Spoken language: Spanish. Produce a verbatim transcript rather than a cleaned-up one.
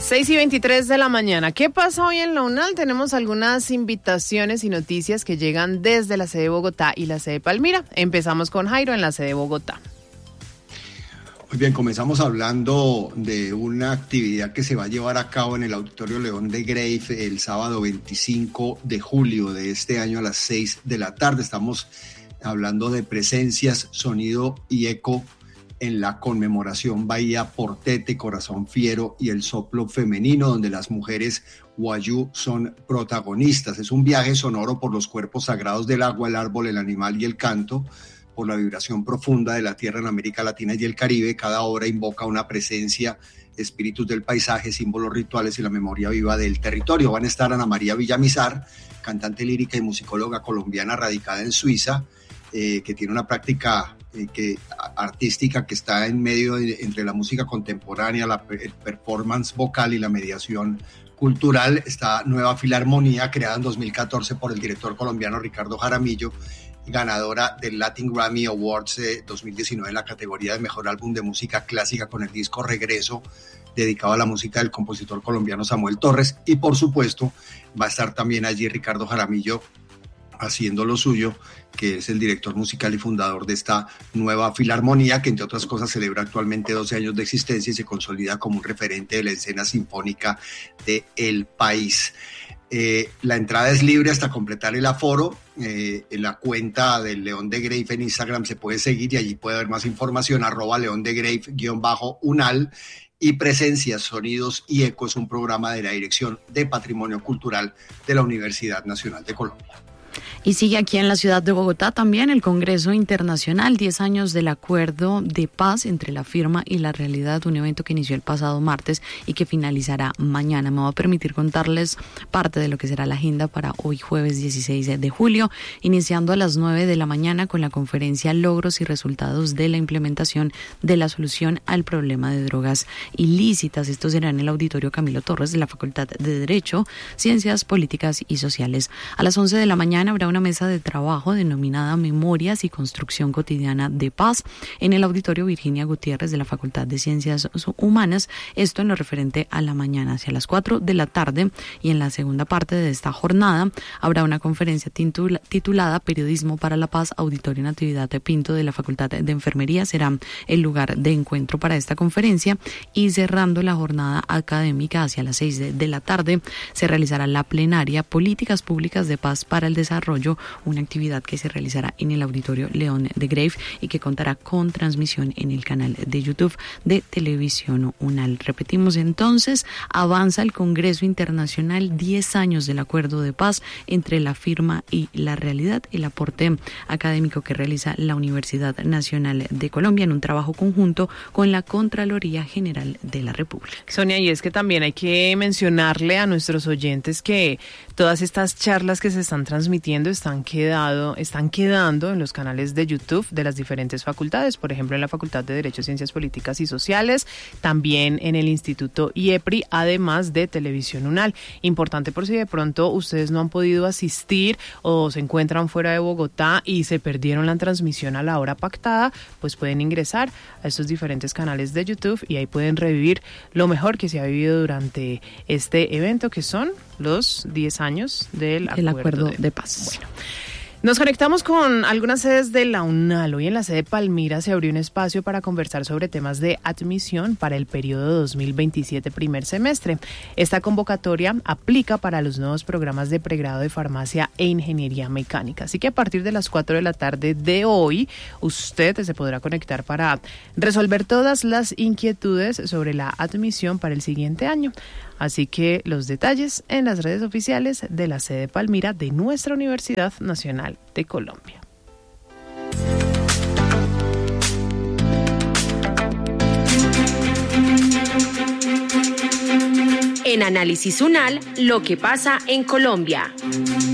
seis y veintitrés de la mañana. ¿Qué pasa hoy en la UNAL? Tenemos algunas invitaciones y noticias que llegan desde la sede de Bogotá y la sede de Palmira. Empezamos con Jairo en la sede de Bogotá. Muy bien, comenzamos hablando de una actividad que se va a llevar a cabo en el Auditorio León de Grave el sábado veinticinco de julio de este año a las seis de la tarde. Estamos hablando de presencias, sonido y eco en la conmemoración Bahía Portete, Corazón Fiero y el Soplo Femenino, donde las mujeres wayuu son protagonistas. Es un viaje sonoro por los cuerpos sagrados del agua, el árbol, el animal y el canto, por la vibración profunda de la tierra en América Latina y el Caribe. Cada obra invoca una presencia, espíritus del paisaje, símbolos rituales y la memoria viva del territorio. Van a estar Ana María Villamizar, cantante lírica y musicóloga colombiana radicada en Suiza, eh, que tiene una práctica eh, que, artística que está en medio de, entre la música contemporánea, la, el performance vocal y la mediación cultural. Esta nueva filarmonía, creada en dos mil catorce por el director colombiano Ricardo Jaramillo, ganadora del Latin Grammy Awards de dos mil diecinueve en la categoría de Mejor Álbum de Música Clásica con el disco Regreso, dedicado a la música del compositor colombiano Samuel Torres. Y por supuesto va a estar también allí Ricardo Jaramillo haciendo lo suyo, que es el director musical y fundador de esta nueva filarmonía, que entre otras cosas celebra actualmente doce años de existencia y se consolida como un referente de la escena sinfónica del país. Eh, la entrada es libre hasta completar el aforo. Eh, en la cuenta del León de Grave en Instagram se puede seguir y allí puede haber más información, arroba León de Grave guión bajo UNAL. Y Presencias, Sonidos y Eco es un programa de la Dirección de Patrimonio Cultural de la Universidad Nacional de Colombia. Y sigue aquí en la ciudad de Bogotá también el Congreso Internacional, diez años del Acuerdo de Paz entre la firma y la realidad, un evento que inició el pasado martes y que finalizará mañana. Me va a permitir contarles parte de lo que será la agenda para hoy jueves dieciséis de julio, iniciando a las nueve de la mañana con la conferencia Logros y Resultados de la Implementación de la Solución al Problema de Drogas Ilícitas. Esto será en el Auditorio Camilo Torres de la Facultad de Derecho, Ciencias Políticas y Sociales. A las once de la mañana habrá una mesa de trabajo denominada Memorias y Construcción Cotidiana de Paz en el Auditorio Virginia Gutiérrez de la Facultad de Ciencias Humanas, esto en lo referente a la mañana. Hacia las cuatro de la tarde y en la segunda parte de esta jornada habrá una conferencia titula, titulada Periodismo para la Paz, Auditorio Natividad Pinto de la Facultad de Enfermería será el lugar de encuentro para esta conferencia, y cerrando la jornada académica hacia las seis de, de la tarde se realizará la plenaria Políticas Públicas de Paz para el Desarrollo, una actividad que se realizará en el Auditorio León de Grave y que contará con transmisión en el canal de YouTube de Televisión UNAL. Repetimos entonces, avanza el Congreso Internacional, diez años del Acuerdo de Paz entre la firma y la realidad, el aporte académico que realiza la Universidad Nacional de Colombia en un trabajo conjunto con la Contraloría General de la República. Sonia, y es que también hay que mencionarle a nuestros oyentes que todas estas charlas que se están transmitiendo están, quedado, están quedando en los canales de YouTube de las diferentes facultades, por ejemplo en la Facultad de Derecho, Ciencias Políticas y Sociales, también en el Instituto IEPRI, además de Televisión UNAL. Importante por si de pronto ustedes no han podido asistir o se encuentran fuera de Bogotá y se perdieron la transmisión a la hora pactada, pues pueden ingresar a estos diferentes canales de YouTube y ahí pueden revivir lo mejor que se ha vivido durante este evento, que son los diez años del el acuerdo, acuerdo de, de paz. Bueno, nos conectamos con algunas sedes de la UNAL. Hoy en la sede Palmira se abrió un espacio para conversar sobre temas de admisión para el periodo dos mil veintisiete primer semestre. Esta convocatoria aplica para los nuevos programas de pregrado de farmacia e ingeniería mecánica. Así que a partir de las cuatro de la tarde de hoy, usted se podrá conectar para resolver todas las inquietudes sobre la admisión para el siguiente año. Así que los detalles en las redes oficiales de la sede Palmira de nuestra Universidad Nacional de Colombia. En Análisis UNAL, lo que pasa en Colombia.